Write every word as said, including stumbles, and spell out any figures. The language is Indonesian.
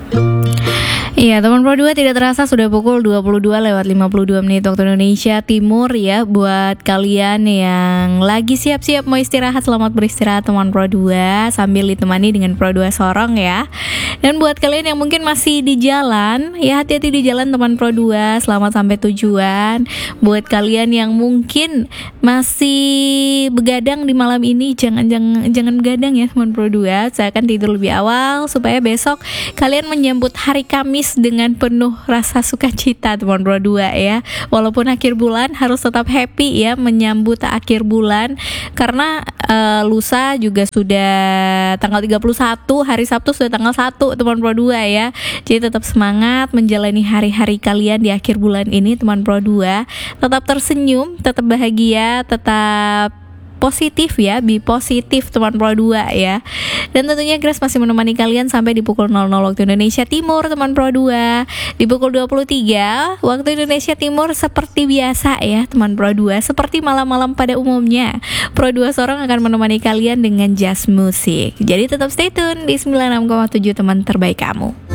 Iya, teman Pro dua, tidak terasa sudah pukul dua puluh dua lewat lima puluh dua menit waktu Indonesia Timur ya. Buat kalian yang lagi siap-siap mau istirahat, selamat beristirahat teman Pro dua, sambil ditemani dengan Pro dua Sorong ya. Dan buat kalian yang mungkin masih di jalan, ya hati-hati di jalan teman Pro dua, selamat sampai tujuan. Buat kalian yang mungkin masih begadang di malam ini, jangan jangan jangan begadang ya teman Pro dua. Saya akan tidur lebih awal supaya besok kalian menyambut hari Kamis dengan penuh rasa sukacita teman Pro dua ya. Walaupun akhir bulan harus tetap happy ya menyambut akhir bulan, karena uh, lusa juga sudah tanggal tiga puluh satu, hari Sabtu sudah tanggal satu teman Pro dua ya. Jadi tetap semangat menjalani hari-hari kalian di akhir bulan ini teman Pro dua. Tetap tersenyum, tetap bahagia, tetap positif ya, be positif teman Pro dua ya. Dan tentunya Grace masih menemani kalian sampai di pukul nol nol waktu Indonesia Timur teman Pro dua. Di pukul dua puluh tiga waktu Indonesia Timur seperti biasa ya teman Pro dua, seperti malam-malam pada umumnya, Pro dua Sorong akan menemani kalian dengan jazz musik. Jadi tetap stay tune di sembilan puluh enam koma tujuh teman terbaik kamu.